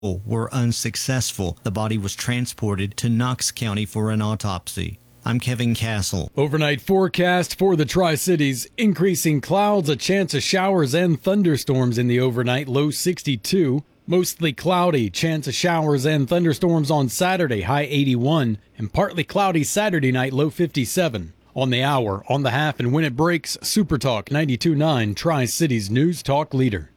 were unsuccessful. The body was transported to Knox County for an autopsy. I'm Kevin Castle. Overnight forecast for the Tri-Cities. Increasing clouds, a chance of showers and thunderstorms in the overnight, low 62. Mostly cloudy, chance of showers and thunderstorms on Saturday, high 81. And partly cloudy Saturday night, low 57. On the hour, on the half, and when it breaks, Super Talk 92.9, Tri-Cities News Talk Leader.